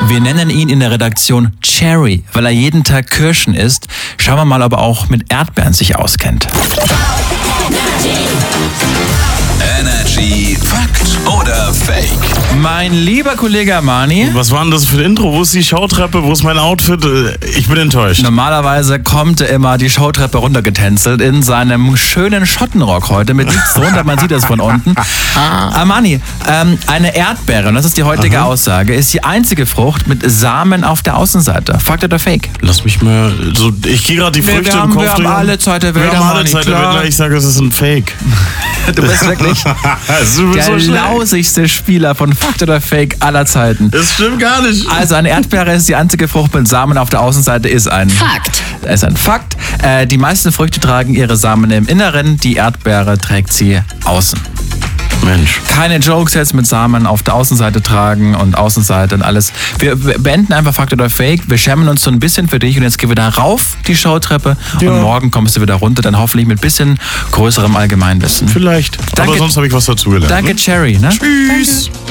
Wir nennen ihn in der Redaktion Cherry, weil er jeden Tag Kirschen isst. Schauen wir mal, ob er auch mit Erdbeeren sich auskennt. Energy Fakt oder Fake? Mein lieber Kollege Armani. Was war denn das für ein Intro? Wo ist die Showtreppe? Wo ist mein Outfit? Ich bin enttäuscht. Normalerweise kommt er immer die Showtreppe runtergetänzelt in seinem schönen Schottenrock heute mit nichts drunter, man sieht das von unten. Armani, eine Erdbeere, und das ist die heutige Aussage, ist die einzige Frucht mit Samen auf der Außenseite. Fakt oder Fake? Lass mich mal so. Ich gehe gerade die Früchte im Kopf. Wir haben alle Zeit der Welt. Wir haben alle Zeit der Welt. Ich sage, es ist ein Fake. Du bist wirklich der lausigste Spieler von Fakt oder Fake aller Zeiten. Das stimmt gar nicht. Also eine Erdbeere ist die einzige Frucht mit Samen auf der Außenseite, ist ein Fakt. Ist ein Fakt. Die meisten Früchte tragen ihre Samen im Inneren, die Erdbeere trägt sie außen. Mensch. Keine Jokes jetzt mit Samen auf der Außenseite tragen und Außenseite und alles. Wir beenden einfach Fakt oder Fake. Wir schämen uns so ein bisschen für dich und jetzt geh wieder rauf die Showtreppe und morgen kommst du wieder runter, dann hoffentlich mit bisschen größerem Allgemeinwissen. Vielleicht. Danke, aber sonst habe ich was dazugelernt. Danke, Cherry. Ne? Tschüss.